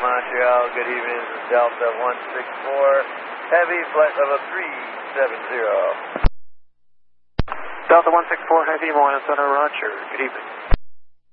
Montreal. Good evening. This is Delta 164 Heavy, flight level 370. Delta 164 Heavy, Moana Center, Roger. Good evening.